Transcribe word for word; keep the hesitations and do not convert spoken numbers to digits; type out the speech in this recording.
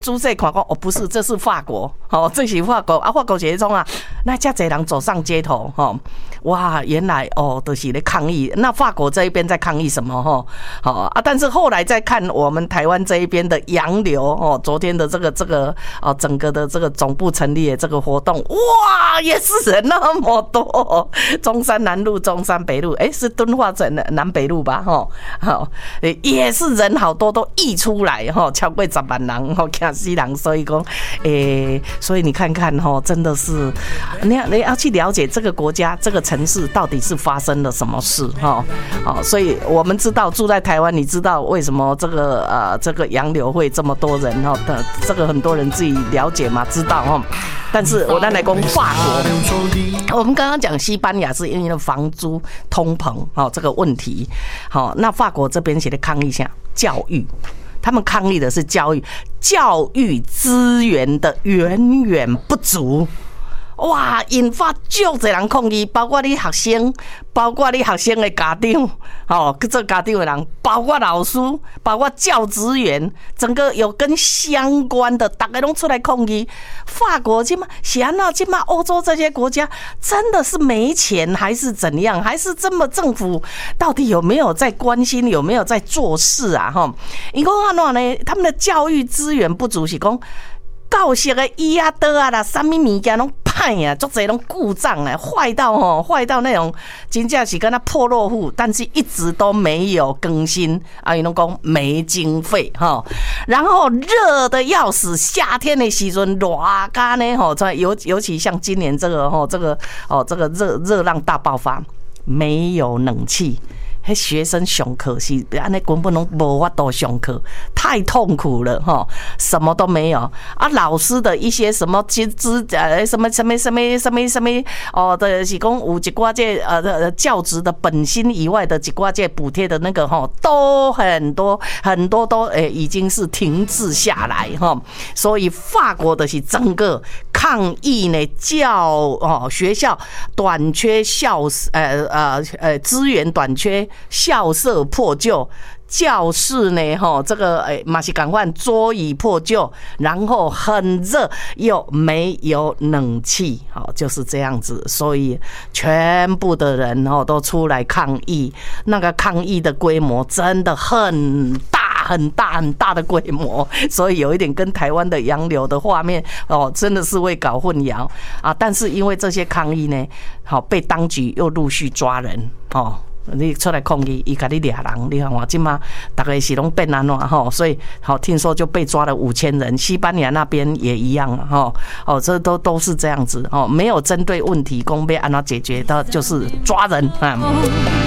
注册看讲哦，不是，这是法国，哦，这是法国啊，法国是迄种啊，那遮侪人走上街头，吼、哦，哇，原来哦，都、就是咧抗议。那法国这一边在抗议什么？吼，好啊，但是后来再看我们台湾这一边的洋流，哦，昨天的这个这个哦，整个的这个总部成立的这个活动，哇，也是人那么多，中山南路、中山北路，哎、欸，是敦化城南北路吧？吼，好，也是人好多都溢出来，吼，超过十万人，吼，看。西人，所以讲，诶、欸，所以你看看哈，真的是，你要你要去了解这个国家、这个城市到底是发生了什么事哈。好，所以我们知道住在台湾，你知道为什么这个呃这个洋流会这么多人哈？的这个很多人自己了解嘛，知道哈。但是我再来讲法国，我们刚刚讲西班牙是因为房租通膨哈这个问题，好，那法国这边写的抗议下教育。他们抗议的是教育，教育资源的远远不足，哇！引发就多人抗议，包括你学生，包括你学生的家长，哦，这家长的人，包括老师，包括教职员，整个有跟相关的，大家都出来抗议。法国今嘛，是安那今嘛，欧洲这些国家真的是没钱，还是怎样？还是这么政府到底有没有在关心，有没有在做事啊？哈，因为安怎呢？他们的教育资源不足，是讲教室的椅啊、桌啊啦，什么物件拢歹啊，足侪拢故障啊，坏到吼，坏到那种真正是跟他破落户，但是一直都没有更新啊，伊拢讲没经费哈。然后热的要死，夏天的时阵热干呢吼，尤尤其像今年这个吼，这个哦这个热热浪大爆发，没有冷气。迄学生上课是安尼根本拢无法度上课，太痛苦了哈，什么都没有啊！老师的一些什么资资呃什么什么什么什么什么哦的是讲有一寡这呃教职的本薪以外的一寡这补贴的那个哈，都很多很多都诶已经是停滞下来哈，所以法国的是整个抗议呢教哦学校短缺校呃呃呃资源短缺。校舍破旧，教室呢？哈，这个诶，马西港换桌椅破旧，然后很热，又没有冷气，好，就是这样子。所以全部的人哦都出来抗议，那个抗议的规模真的很大。很大很大的规模，所以有一点跟台湾的洋流的画面哦，真的是会搞混淆啊。但是因为这些抗议呢，好被当局又陆续抓人哦。你出来抗议，伊甲你抓人，你看我今嘛大概是拢变安怎吼，所以好听说就被抓了五千人，西班牙那边也一样哈，哦，这都都是这样子哦，没有针对问题，讲要安怎解决的，就是抓人啊。